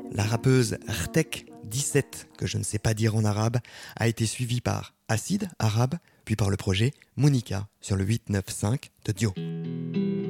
La rappeuse Rtek 17, que je ne sais pas dire en arabe, a été suivie par Acide Arabe, puis par le projet Monica sur le 895 de Dio.